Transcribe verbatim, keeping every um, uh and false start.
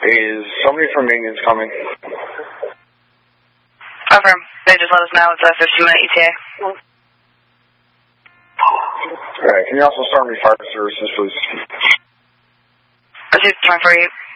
Is somebody from maintenance coming? Over. They just let us know it's a fifteen minute E T A. Alright, can you also start me fire services, please? Let's do twenty-four eight.